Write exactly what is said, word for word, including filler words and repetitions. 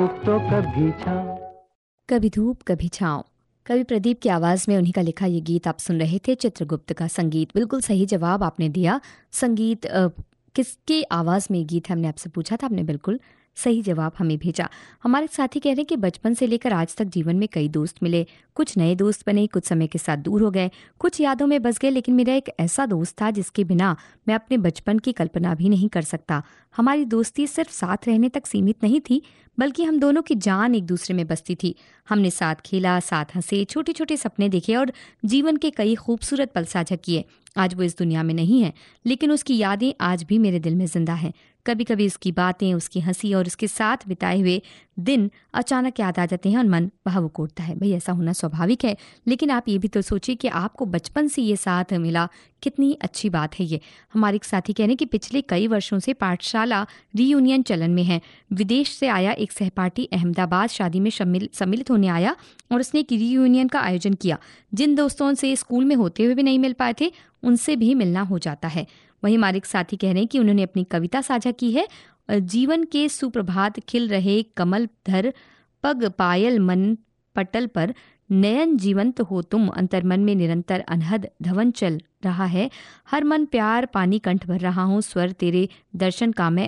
धूप तो कभी छाँव। कभी धूप कभी छाँव। कवि प्रदीप की आवाज में उन्हीं का लिखा ये गीत आप सुन रहे थे। चित्रगुप्त का संगीत। बिल्कुल सही जवाब आपने दिया। संगीत अ, किसकी आवाज में ये गीत है, हमने आपसे पूछा था, आपने बिल्कुल सही जवाब हमें भेजा। हमारे साथी कह रहे हैं कि बचपन से लेकर आज तक जीवन में कई दोस्त मिले, कुछ नए दोस्त बने, कुछ समय के साथ दूर हो गए, कुछ यादों में बस गए, लेकिन मेरा एक ऐसा दोस्त था जिसके बिना मैं अपने बचपन की कल्पना भी नहीं कर सकता। हमारी दोस्ती सिर्फ साथ रहने तक सीमित नहीं थी, बल्कि हम दोनों की जान एक दूसरे में बसती थी। हमने साथ खेला, साथ हंसे, छोटे छोटे सपने देखे और जीवन के कई खूबसूरत पल साझा किए। आज वो इस दुनिया में नहीं है, लेकिन उसकी यादें आज भी मेरे दिल में जिंदा हैं। कभी कभी उसकी बातें, उसकी हंसी और उसके साथ बिताए हुए दिन अचानक याद आ जाते हैं और मन भावुक उठता है। भाई ऐसा होना स्वाभाविक है, लेकिन आप ये भी तो सोचिए कि आपको बचपन से ये साथ मिला, कितनी अच्छी बात है ये। हमारे एक साथी कह रहे हैं कि पिछले कई वर्षों से पाठशाला रीयूनियन चलन में है। विदेश से आया एक सहपाठी अहमदाबाद शादी में सम्मिल, सम्मिलित होने आया और उसने एक रीयूनियन का आयोजन किया। जिन दोस्तों से स्कूल में होते हुए भी नहीं मिल पाए थे, उनसे भी मिलना हो जाता है। वहीं हमारे एक साथी कह रहे हैं कि उन्होंने अपनी कविता साझा की है। जीवन के सुप्रभात खिल रहे कमल धर, पग पायल मन पटल पर, नयन जीवंत हो तुम, अंतर्मन में निरंतर अनहद धवन चल रहा है। हर मन प्यार पानी कंठ भर रहा हूँ, स्वर तेरे दर्शन का मैं